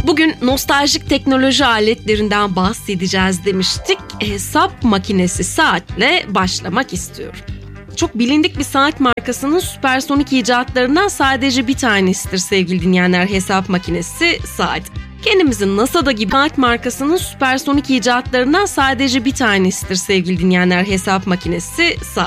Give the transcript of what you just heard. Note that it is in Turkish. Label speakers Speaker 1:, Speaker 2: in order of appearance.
Speaker 1: Bugün nostaljik teknoloji aletlerinden bahsedeceğiz demiştik. Hesap makinesi saatle başlamak istiyorum. Çok bilindik bir saat markasının süpersonik icatlarından sadece bir tanesidir sevgili dinleyenler, hesap makinesi saat. Kendimizin NASA'da gibi saat markasının süpersonik icatlarından sadece bir tanesidir sevgili dinleyenler, hesap makinesi saat.